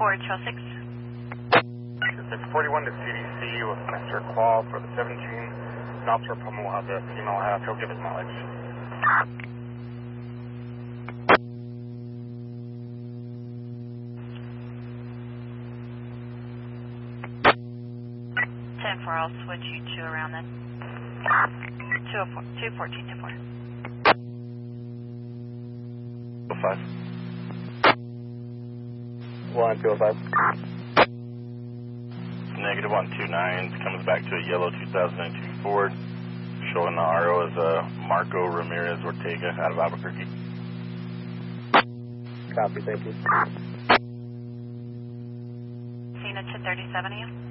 Ford 206. 641 to CDC with Mr. Claw for the 17. An officer Puma will have the female half. He'll give his mileage. I'll switch you two around then. 214, 2-4. 205. 205. Negative 129 comes back to a yellow 2002 Ford, showing the RO as Marco Ramirez Ortega out of Albuquerque. Copy, thank you. Cena 237 of you.